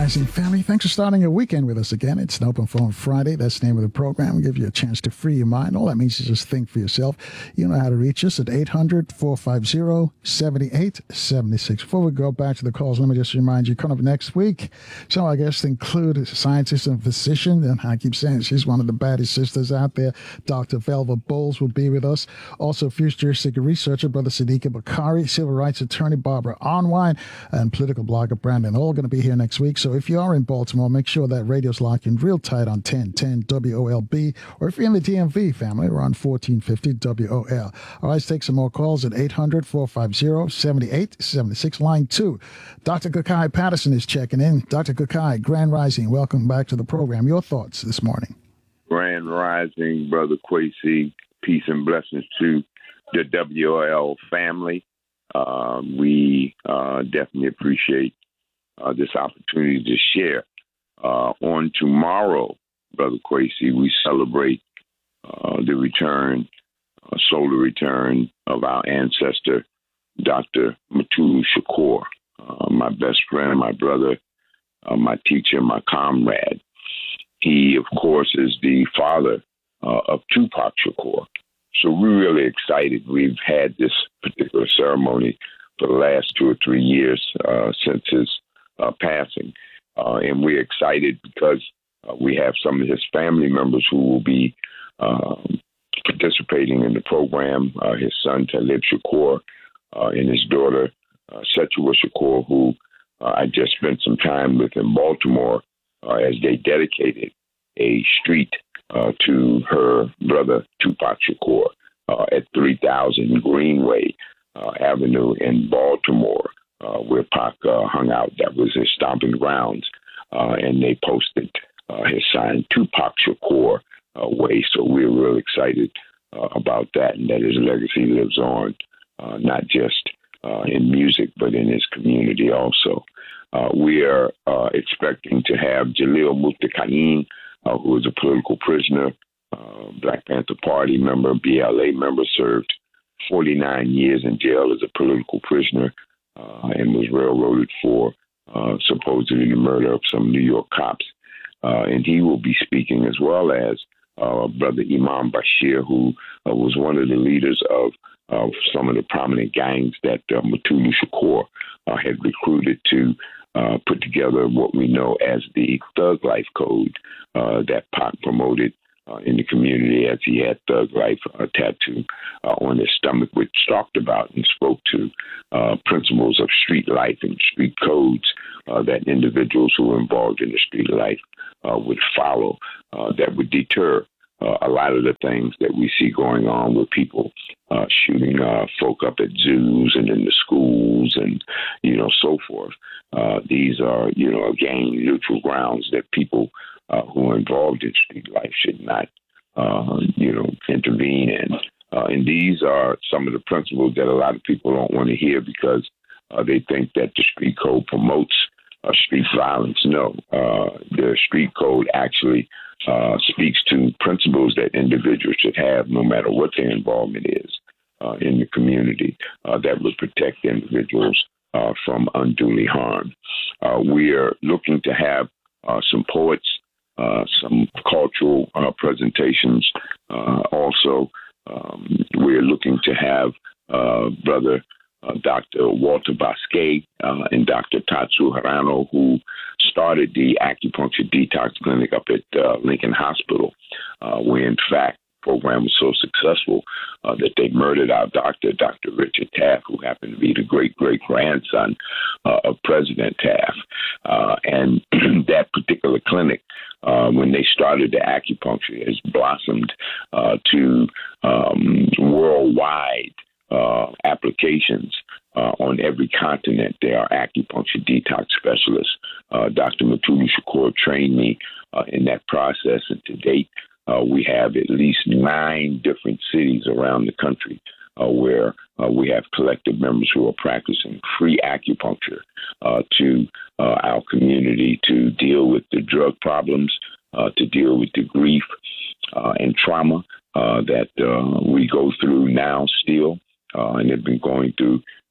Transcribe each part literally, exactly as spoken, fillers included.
Rising family. Thanks for starting your weekend with us again. It's an open phone Friday. That's the name of the program. We give you a chance to free your mind. All that means is just think for yourself. You know how to reach us at eight hundred, four five zero, seven eight seven six. Before we go back to the calls, let me just remind you, coming up next week, some of our guests include a scientist and physician, and I keep saying she's one of the baddest sisters out there. Doctor Velva Bowles will be with us. Also, futuristic researcher, Brother Sadiqa Bakari, civil rights attorney Barbara Onwine, and political blogger Brandon, all going to be here next week. So if you are in Baltimore, make sure that radio's locked in real tight on ten ten W O L B, or if you're in the D M V family, we're on fourteen fifty W O L. All right, let's take some more calls at eight hundred, four five zero, seven eight seven six, line two. Doctor Kukai Patterson is checking in. Doctor Kukai, Grand Rising, welcome back to the program. Your thoughts this morning? Grand Rising, Brother Kwesi. Peace and blessings to the W O L family. Uh, we uh, definitely appreciate uh, this opportunity to share. Uh, on tomorrow, Brother Kwesi, we celebrate uh, the return, uh, solar return of our ancestor, Doctor Mutulu Shakur, uh, my best friend, my brother, uh, my teacher, my comrade. He, of course, is the father uh, of Tupac Shakur. So we're really excited. We've had this particular ceremony for the last two or three years uh, since his uh, passing. Uh, and we're excited because uh, we have some of his family members who will be um, participating in the program. Uh, his son, Talib Shakur, uh, and his daughter, uh, Setua Shakur, who uh, I just spent some time with in Baltimore uh, as they dedicated a street Uh, to her brother, Tupac Shakur, uh, at three thousand Greenway uh, Avenue in Baltimore, uh, where Pac uh, hung out. That was his stomping grounds. Uh, and they posted uh, his sign, Tupac Shakur uh, Way. So we're real excited uh, about that, and that his legacy lives on, uh, not just uh, in music, but in his community also. Uh, we are uh, expecting to have Jalil Muftaqain, Uh, who was a political prisoner, uh, Black Panther Party member, B L A member, served forty-nine years in jail as a political prisoner uh, and was railroaded for uh, supposedly the murder of some New York cops. Uh, and he will be speaking, as well as uh, Brother Imam Bashir, who uh, was one of the leaders of uh, some of the prominent gangs that uh, Mutulu Shakur uh, had recruited to Uh, put together what we know as the Thug Life Code uh, that Pac promoted uh, in the community, as he had Thug Life uh, tattoo uh, on his stomach, which talked about and spoke to uh, principles of street life and street codes uh, that individuals who were involved in the street life uh, would follow, uh, that would deter Uh, a lot of the things that we see going on with people uh, shooting uh, folk up at zoos and in the schools and, you know, so forth. Uh, these are, you know, again, neutral grounds that people uh, who are involved in street life should not, uh, you know, intervene in. Uh, and these are some of the principles that a lot of people don't want to hear because uh, they think that the street code promotes uh, street violence. No, uh, the street code actually Uh, speaks to principles that individuals should have no matter what their involvement is uh, in the community uh, that would protect individuals uh, from unduly harm. Uh, we are looking to have uh, some poets, uh, some cultural uh, presentations. Uh, also, um, we're looking to have uh, Brother Uh, Doctor Walter Bosque uh, and Doctor Tatsu Harano, who started the acupuncture detox clinic up at uh, Lincoln Hospital, uh, where in fact the program was so successful uh, that they murdered our doctor, Doctor Richard Taft, who happened to be the great-great-grandson uh, of President Taft. Uh, and that particular clinic, uh, when they started the acupuncture, has blossomed uh, to um, worldwide Uh, applications uh, on every continent. There are acupuncture detox specialists. Uh, Doctor Mutulu Shakur trained me uh, in that process, and to date, uh, we have at least nine different cities around the country uh, where uh, we have collective members who are practicing free acupuncture uh, to uh, our community to deal with the drug problems, uh, to deal with the grief uh, and trauma uh, that uh, we go through now still. Uh, and have been going through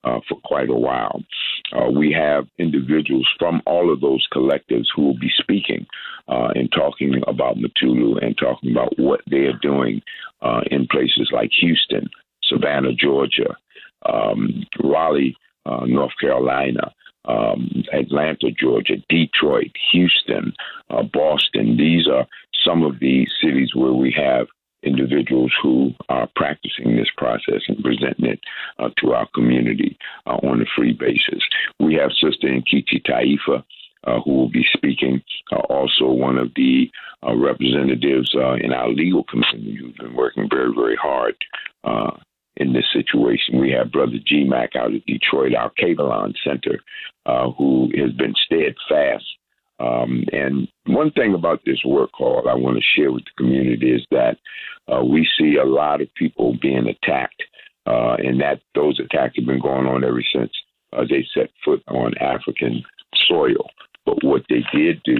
uh, for quite a while. Uh, we have individuals from all of those collectives who will be speaking uh, and talking about Mutulu and talking about what they are doing uh, in places like Houston, Savannah, Georgia, um, Raleigh, uh, North Carolina, um, Atlanta, Georgia, Detroit, Houston, uh, Boston. These are some of the cities where we have individuals who are practicing this process and presenting it uh, to our community uh, on a free basis. We have Sister Nkechi Taifa, uh, who will be speaking, uh, also one of the uh, representatives uh, in our legal community who's been working very, very hard uh, in this situation. We have Brother G Mac out of Detroit, our Kavalon Center, uh, who has been steadfast. Um, and one thing about this work call I want to share with the community is that uh, we see a lot of people being attacked, uh, and that those attacks have been going on ever since uh, they set foot on African soil. But what they did do,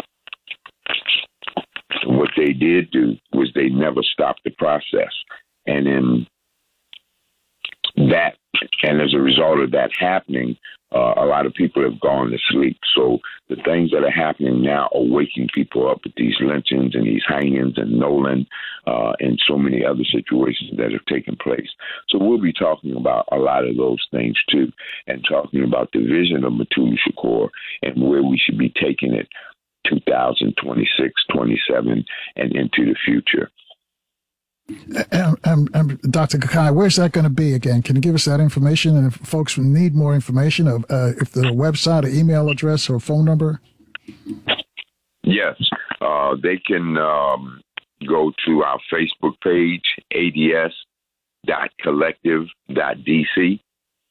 what they did do was they never stopped the process. And in that, and as a result of that happening, uh, a lot of people have gone to sleep. So the things that are happening now are waking people up with these lynchings and these hangings and Nolan uh, and so many other situations that have taken place. So we'll be talking about a lot of those things too, and talking about the vision of Mutulu Shakur and where we should be taking it two thousand twenty-six, twenty-seven, and into the future. Um, um, um, Doctor Kakai, where's that going to be again? Can you give us that information? And if folks need more information, of uh, if the website, or email address, or phone number? Yes, uh, they can um, go to our Facebook page, A D S dot collective dot D C,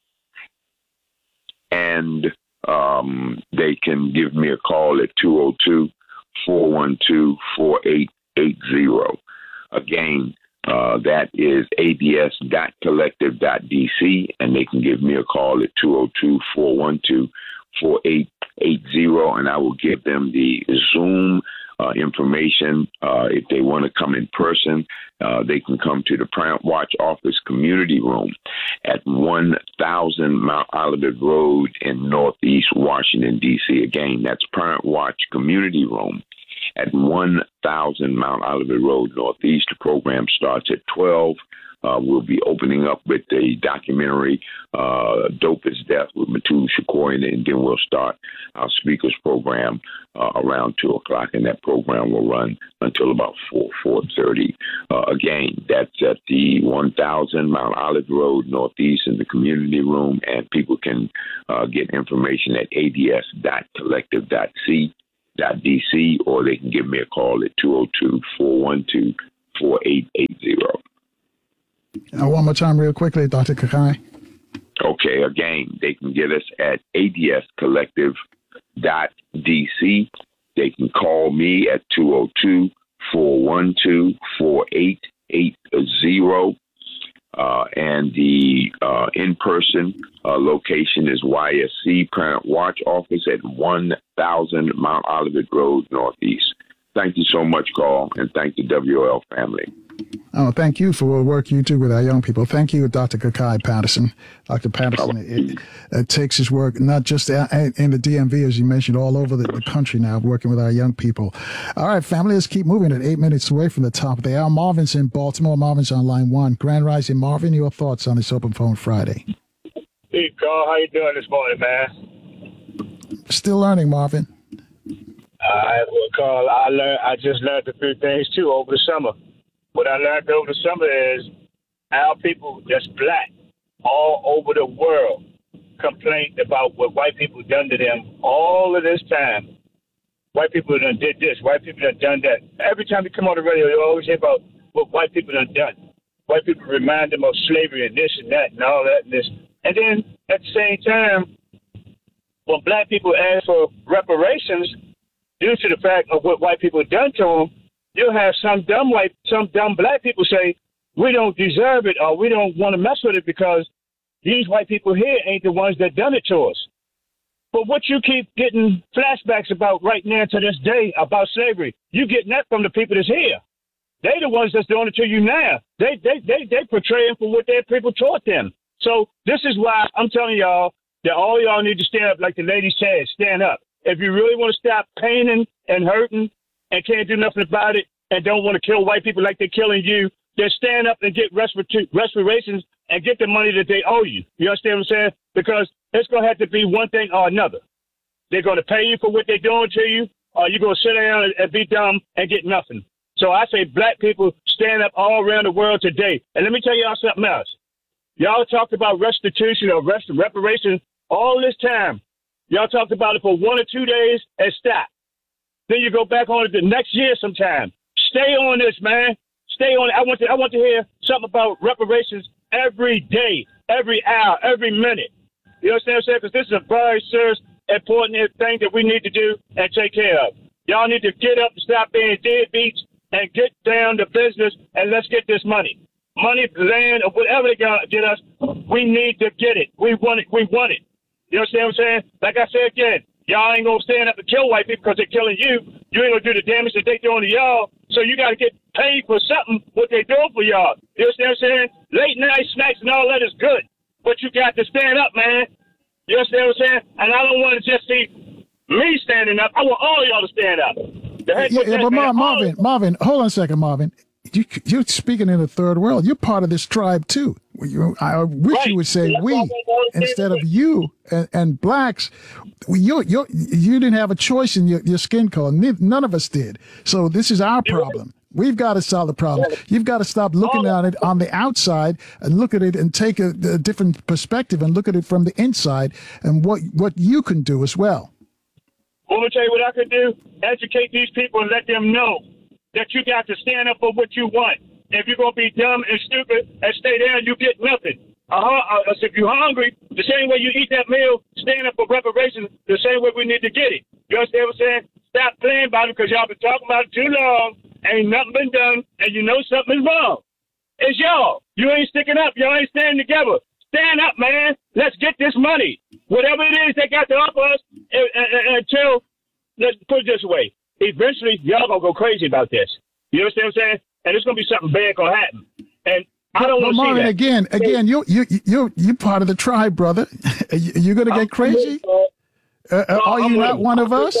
and um, they can give me a call at two oh two, four one two, four eight eight zero. Again, Uh, that is A D S dot collective dot D C, and they can give me a call at two oh two, four one two, four eight eight zero, and I will give them the Zoom uh, information. Uh, if they want to come in person, uh, they can come to the Parent Watch Office Community Room at one thousand Mount Olivet Road in Northeast Washington, D C. Again, that's Parent Watch Community Room at one thousand Mount Olivet Road, Northeast. The program starts at twelve. Uh, we'll be opening up with a documentary, uh, Dope is Death, with Mutulu Shakur, and then we'll start our speakers program uh, around two o'clock, and that program will run until about four, four thirty. Uh, again, that's at the one thousand Mount Olivet Road, Northeast, in the community room, and people can uh, get information at A D S dot collective dot D C, or they can give me a call at two oh two, four one two, four eight eight zero. Uh, one more time real quickly, Doctor Kakai. Okay, again, they can get us at A D S collective dot D C. They can call me at two oh two, four one two, four eight eight zero. Uh, and the uh, in-person uh, location is Y S C Parent Watch Office at one thousand Mount Olivet Road, Northeast. Thank you so much, Carl, and thank the W O L family. Oh, thank you for the work you do with our young people. Thank you, Doctor Kakai Patterson. Doctor Patterson, it, it takes his work not just in the D M V, as you mentioned, all over the, the country now, working with our young people. All right, family, let's keep moving at eight minutes away from the top of the hour. Marvin's in Baltimore. Marvin's on line one. Grand Rising, Marvin, your thoughts on this Open Phone Friday? Hey, Carl, how you doing this morning, man? Still learning, Marvin. All right, well, Carl, I learned. I just learned a few things, too, over the summer. What I learned over the summer is our people that's black all over the world complained about what white people done to them all of this time. White people done did this. White people done done that. Every time you come on the radio, you always hear about what white people done done. White people remind them of slavery and this and that and all that and this. And then at the same time, when black people ask for reparations due to the fact of what white people done to them, you'll have some dumb white, some dumb black people say, we don't deserve it or we don't want to mess with it because these white people here ain't the ones that done it to us. But what you keep getting flashbacks about right now to this day about slavery, you getting that from the people that's here. They the ones that's doing it to you now. They they they they portray them for what their people taught them. So this is why I'm telling y'all that all y'all need to stand up, like the lady said, stand up. If you really want to stop paining and hurting and can't do nothing about it and don't want to kill white people like they're killing you, then stand up and get restor- restorations and get the money that they owe you. You understand what I'm saying? Because it's going to have to be one thing or another. They're going to pay you for what they're doing to you, or you're going to sit down and, and be dumb and get nothing. So I say black people stand up all around the world today. And let me tell y'all something else. Y'all talked about restitution or rest- reparations all this time. Y'all talked about it for one or two days and stop. Then you go back on it the next year sometime. Stay on this, man. Stay on it. I want to, I want to hear something about reparations every day, every hour, every minute. You understand what I'm saying? Because this is a very serious, important thing that we need to do and take care of. Y'all need to get up and stop being deadbeats and get down to business and let's get this money. Money, land, or whatever they got to get us, we need to get it. We want it. We want it. You understand what I'm saying? Like I said again, y'all ain't going to stand up and kill white people because they're killing you. You ain't going to do the damage that they doing to y'all. So you got to get paid for something, what they doing for y'all. You understand what I'm saying? Late night snacks and all that is good. But you got to stand up, man. You understand what I'm saying? And I don't want to just see me standing up. I want all y'all to stand up. The heck Yeah, with yeah, that, but man. Marvin, All- Marvin, hold on a second, Marvin. You, you're speaking in the third world. You're part of this tribe too. You, I wish Right. you would say That's we why I don't understand instead of it. you and, and blacks. You you you didn't have a choice in your, your skin color. None of us did. So this is our problem. We've got to solve the problem. You've got to stop looking at it on the outside and look at it and take a, a different perspective and look at it from the inside and what what you can do as well. I'm going to tell you what I could do. Educate these people and let them know that you got to stand up for what you want. If you're going to be dumb and stupid and stay there, you get nothing. Uh-huh. Uh, if you're hungry, the same way you eat that meal, stand up for reparations, the same way we need to get it. You understand what I'm saying? Stop playing about it because y'all been talking about it too long. Ain't nothing been done, and you know something's wrong. It's y'all. You ain't sticking up. Y'all ain't standing together. Stand up, man. Let's get this money. Whatever it is they got to offer us uh, uh, until, let's put it this way, eventually y'all going to go crazy about this. You understand what I'm saying? And it's going to be something bad going to happen. And I don't want to see Marvin, that. again, again, you you you you part of the tribe, brother. You're gonna get crazy. Uh, uh, are you not one of us?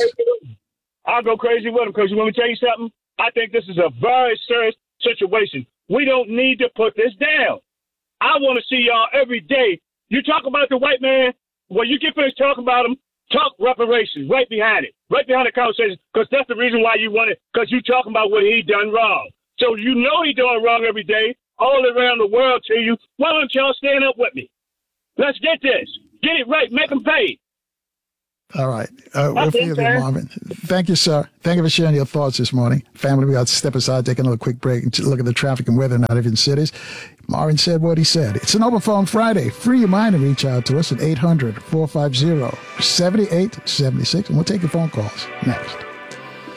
I'll go crazy with them because you want me to tell you something? I think this is a very serious situation. We don't need to put this down. I want to see y'all every day. You talk about the white man, when you get finished talking about him, talk reparations right behind it, right behind the conversation, because that's the reason why you want it, because you talking about what he done wrong. So you know he doing wrong every day, all around the world to you. Why don't y'all stand up with me? Let's get this. Get it right. Make them pay. All right. Uh, we'll Okay, feel you, sir. Marvin. Thank you, sir. Thank you for sharing your thoughts this morning. Family, we got to step aside, take another quick break, and look at the traffic and weather in our different cities. Marvin said what he said. It's an Open Phone Friday. Free your mind and reach out to us at eight hundred, four five zero, seven eight seven six, and we'll take your phone calls next.